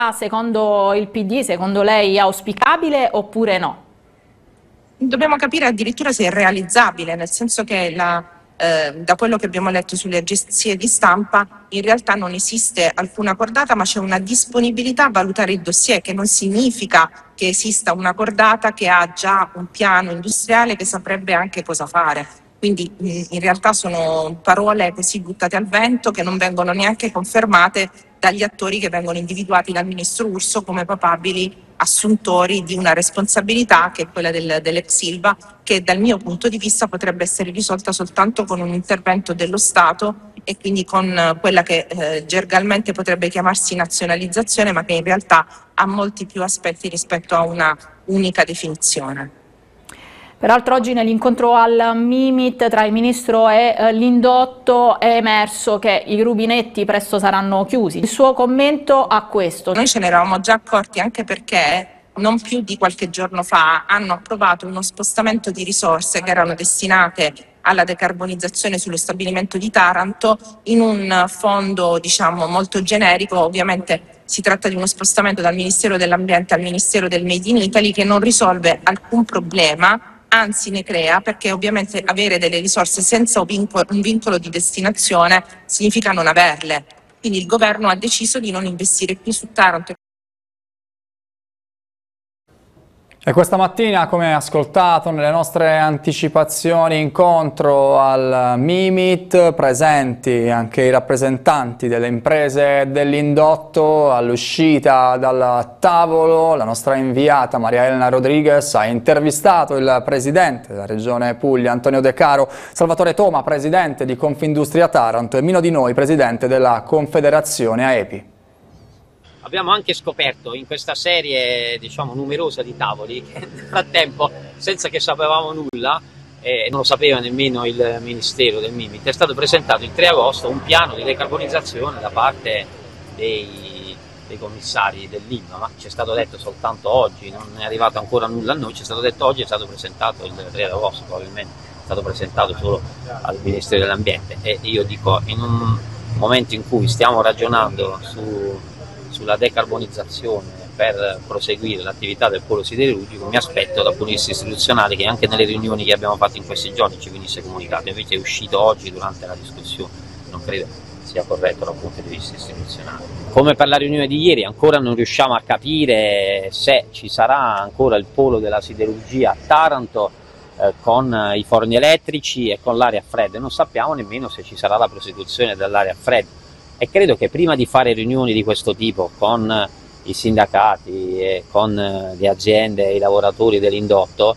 secondo il PD, secondo lei, auspicabile oppure no? Dobbiamo capire addirittura se è realizzabile, nel senso che da quello che abbiamo letto sulle agenzie di stampa, in realtà non esiste alcuna cordata, ma c'è una disponibilità a valutare il dossier, che non significa che esista una cordata che ha già un piano industriale che saprebbe anche cosa fare. Quindi in realtà sono parole così buttate al vento che non vengono neanche confermate dagli attori che vengono individuati dal ministro Urso come papabili assuntori di una responsabilità che è quella dell'ex Ilva, che dal mio punto di vista potrebbe essere risolta soltanto con un intervento dello Stato e quindi con quella che gergalmente potrebbe chiamarsi nazionalizzazione, ma che in realtà ha molti più aspetti rispetto a una unica definizione. Peraltro oggi nell'incontro al Mimit tra il Ministro e l'indotto è emerso che i rubinetti presto saranno chiusi. Il suo commento a questo? Noi ce ne eravamo già accorti, anche perché non più di qualche giorno fa hanno approvato uno spostamento di risorse che erano destinate alla decarbonizzazione sullo stabilimento di Taranto in un fondo, diciamo, molto generico. Ovviamente si tratta di uno spostamento dal Ministero dell'Ambiente al Ministero del Made in Italy, che non risolve alcun problema, anzi ne crea, perché ovviamente avere delle risorse senza un vincolo di destinazione significa non averle. Quindi il governo ha deciso di non investire più su Taranto. E questa mattina, come ascoltato nelle nostre anticipazioni incontro al Mimit, presenti anche i rappresentanti delle imprese dell'indotto. All'uscita dal tavolo la nostra inviata Maria Elena Rodriguez ha intervistato il presidente della regione Puglia Antonio De Caro, Salvatore Toma, presidente di Confindustria Taranto, e Mino Di Noi, presidente della Confederazione AEPI. Abbiamo anche scoperto in questa serie, diciamo, numerosa di tavoli che nel frattempo, senza che sapevamo nulla, e non lo sapeva nemmeno il Ministero del Mimit, è stato presentato il 3 agosto un piano di decarbonizzazione da parte dei commissari dell'Ilva, ma ci è stato detto soltanto oggi, non è arrivato ancora nulla a noi, ci è stato detto oggi, è stato presentato il 3 agosto, probabilmente è stato presentato solo al Ministero dell'Ambiente. E io dico, in un momento in cui stiamo ragionando sulla decarbonizzazione per proseguire l'attività del polo siderurgico, mi aspetto dal punto di vista istituzionale che anche nelle riunioni che abbiamo fatto in questi giorni ci venisse comunicato, invece è uscito oggi durante la discussione, non credo sia corretto dal punto di vista istituzionale. Come per la riunione di ieri, ancora non riusciamo a capire se ci sarà ancora il polo della siderurgia a Taranto con i forni elettrici e con l'aria fredda, non sappiamo nemmeno se ci sarà la prosecuzione dell'aria fredda. E credo che prima di fare riunioni di questo tipo con i sindacati e con le aziende e i lavoratori dell'indotto,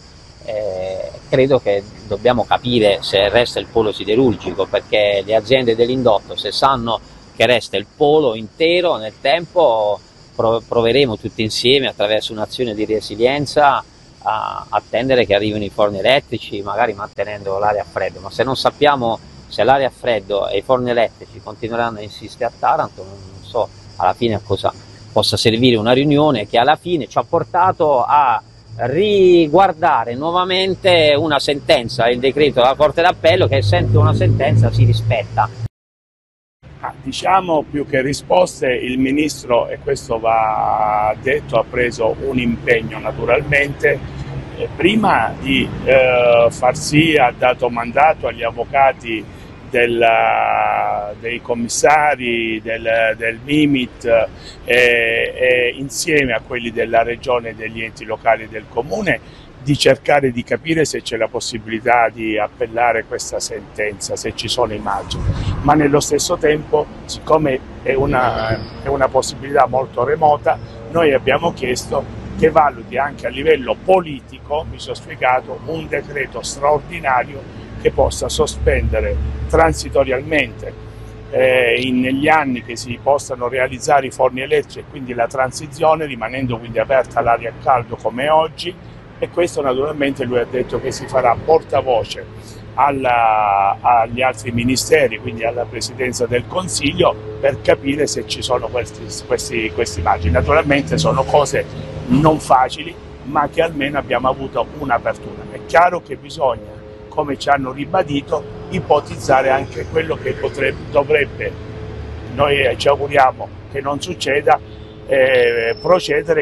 credo che dobbiamo capire se resta il polo siderurgico, perché le aziende dell'indotto, se sanno che resta il polo intero nel tempo, proveremo tutti insieme attraverso un'azione di resilienza a attendere che arrivino i forni elettrici, magari mantenendo l'aria a freddo, ma se non sappiamo se l'aria a freddo e i forni elettrici continueranno a insistere a Taranto, non so alla fine a cosa possa servire una riunione che alla fine ci ha portato a riguardare nuovamente una sentenza, il decreto della Corte d'Appello, che essendo una sentenza si rispetta. Diciamo, più che risposte, il Ministro, e questo va detto, ha preso un impegno naturalmente. Prima di far sì, ha dato mandato agli avvocati dei commissari del Mimit e insieme a quelli della Regione e degli enti locali del Comune di cercare di capire se c'è la possibilità di appellare questa sentenza, se ci sono i margini, ma nello stesso tempo, siccome è una possibilità molto remota, noi abbiamo chiesto che valuti anche a livello politico, mi sono spiegato, un decreto straordinario che possa sospendere transitorialmente negli anni che si possano realizzare i forni elettrici e quindi la transizione, rimanendo quindi aperta l'aria a caldo come oggi, e questo naturalmente lui ha detto che si farà portavoce agli altri ministeri, quindi alla Presidenza del Consiglio, per capire se ci sono questi margini. Naturalmente sono cose non facili, ma che almeno abbiamo avuto un'apertura. È chiaro che bisogna, come ci hanno ribadito, ipotizzare anche quello che dovrebbe, noi ci auguriamo che non succeda, procedere